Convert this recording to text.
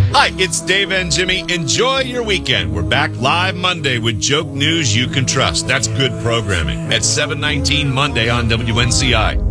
Hi, it's Dave and Jimmy. Enjoy your weekend. We're back live Monday with joke news you can trust. That's good programming at 7:19 Monday on WNCI.